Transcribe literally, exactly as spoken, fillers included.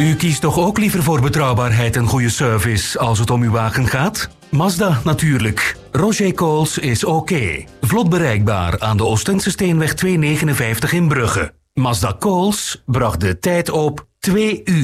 U kiest toch ook liever voor betrouwbaarheid en goede service als het om uw wagen gaat? Mazda natuurlijk. Roger Coles is oké. Vlot bereikbaar aan de Oostense Steenweg tweehonderdnegenenvijftig in Brugge. Mazda Coles bracht de tijd op twee uur.